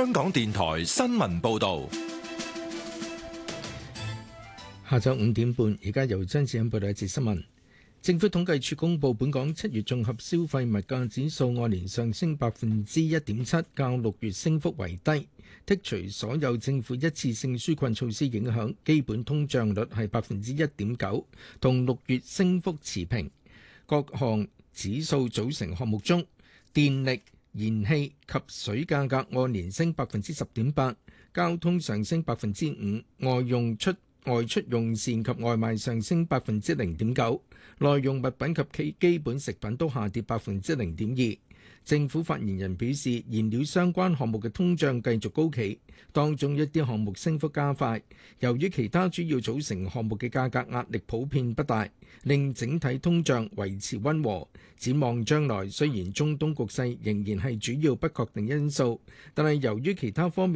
香港電台新聞報道。 下晝5點半，而家由張志欣報道一節新聞。政府統計處公布，本港7月綜合消費物價指數按年上升1.7%，較6月升幅為低。剔除所有政府一次性紓困措施影響，基本通脹率係1.9%，同6月升幅持平。各項指數組成項目中，電力、燃氣及水價格按年升10.8%，交通上升5%，外出用膳及外賣上升0.9%，耐用物品及基本食品都下跌0.2%。政府發言人表示，燃料相關項目嘅通脹繼續高企，當中一啲項目升幅加快。由於其他主要組成項目嘅價格壓力普遍不大，令整體通脹維持溫和。展望將來，雖然中東局勢仍然係主要不確定因素，但係由於其他方面